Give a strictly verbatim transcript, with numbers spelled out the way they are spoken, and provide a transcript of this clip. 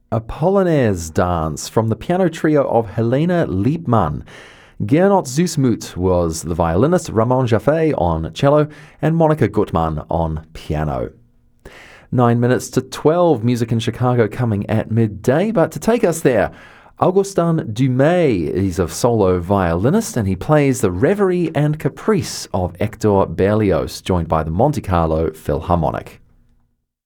A Polonaise dance from the piano trio of Helena Liebmann. Gernot Zusmuth was the violinist, Ramon Jaffe on cello, and Monica Gutmann on piano. Nine minutes to twelve, music in Chicago coming at midday, but to take us there, Augustin Dumay is a solo violinist and he plays the Reverie and Caprice of Hector Berlioz, joined by the Monte Carlo Philharmonic.